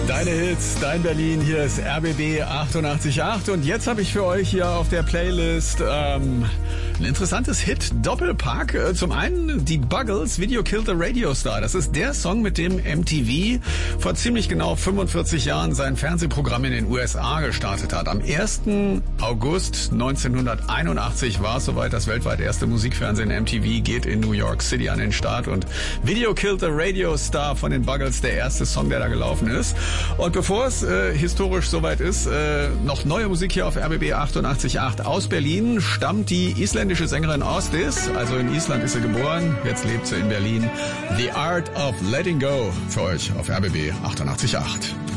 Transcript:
Deine Hits, dein Berlin, hier ist RBB 88.8 und jetzt habe ich für euch hier auf der Playlist ein interessantes Hit-Doppelpack. Zum einen die Buggles, Video Killed the Radio Star. Das ist der Song, mit dem MTV vor ziemlich genau 45 Jahren sein Fernsehprogramm in den USA gestartet hat. Am 1. August 1981 war es soweit, das weltweit erste Musikfernsehen MTV geht in New York City an den Start und Video Killed the Radio Star von den Buggles, der erste Song, der da gelaufen ist. Und bevor es historisch soweit ist, noch neue Musik hier auf RBB 88.8 aus Berlin, stammt die isländische Sängerin Ásdís, also in Island ist sie geboren, jetzt lebt sie in Berlin. The Art of Letting Go für euch auf RBB 88.8.